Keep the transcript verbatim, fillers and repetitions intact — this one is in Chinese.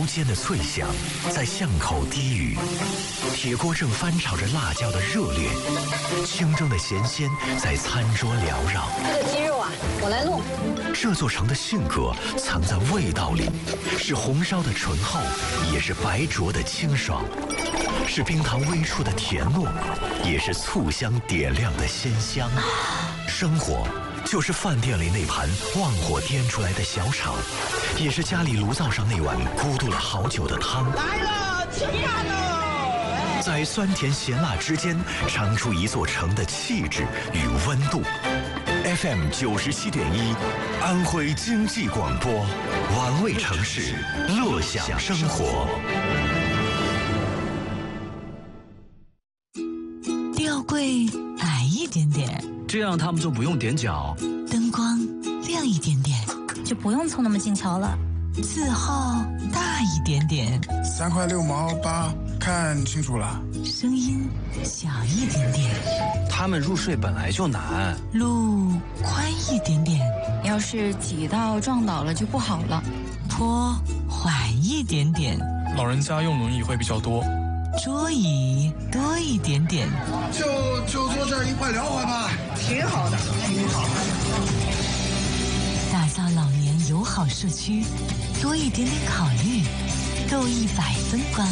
无间的脆响在巷口低语，铁锅正翻炒着辣椒的热烈，清蒸的咸鲜在餐桌缭绕。 这个鸡肉啊，我来弄。 这座城的性格藏在味道里，是红烧的醇厚，也是白灼的清爽，是冰糖微触的甜糯，也是醋香点亮的鲜香。生活就是饭店里那盘旺火颠出来的小炒，也是家里炉灶上那碗咕嘟了好久的汤。 来了，吃饭喽！ 在酸甜咸辣之间，尝出一座城的气质与温度。F M 九十七点一，安徽经济广播，玩味城市，乐享生活。 吊柜矮一点点， 这样他们就不用踮脚。 灯光亮一点点， 就不用凑那么近瞧了。 字号大一点点， 三块六毛八，看清楚了。 声音小一点点， 他们入睡本来就难。 路宽一点点， 要是挤到撞倒了就不好了。 坡缓一点点， 老人家用轮椅会比较多。 桌椅多一点点， 就就坐这儿一块聊会吧， 挺好的，挺好的。 打造老年友好社区，多一点点考虑，够一百分关